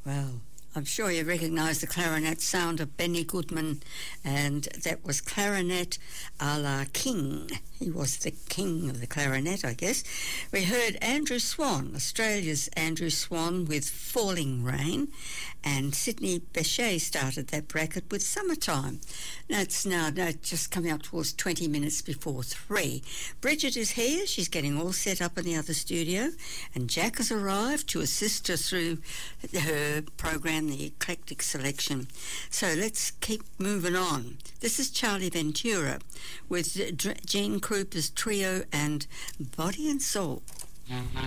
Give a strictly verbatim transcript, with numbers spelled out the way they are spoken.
Well, I'm sure you recognise the clarinet sound of Benny Goodman, and that was Clarinet a la King. He was the king of the clarinet, I guess. We heard Andrew Swan, Australia's Andrew Swan, with Falling Rain, and Sydney Bechet started that bracket with Summertime. Now it's now no, just coming up towards twenty minutes before three. Bridget is here. She's getting all set up in the other studio, and Jack has arrived to assist her through her program, the Eclectic Selection. So let's keep moving on. This is Charlie Ventura with Gene Krupa's Trio and Body and Soul. Mm-hmm.